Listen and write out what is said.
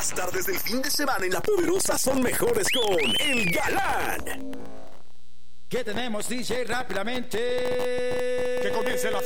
Las tardes del fin de semana en La Poderosa son mejores con El Galán. ¿Qué tenemos, DJ? Rápidamente. Que comience la